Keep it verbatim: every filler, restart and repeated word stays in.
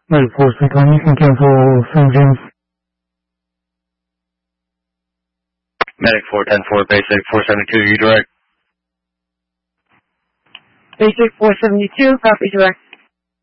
Medic four seventy-one, you can cancel Saint James. Medic four ten four, basic four seventy-two, you direct? Basic four seventy-two, copy direct.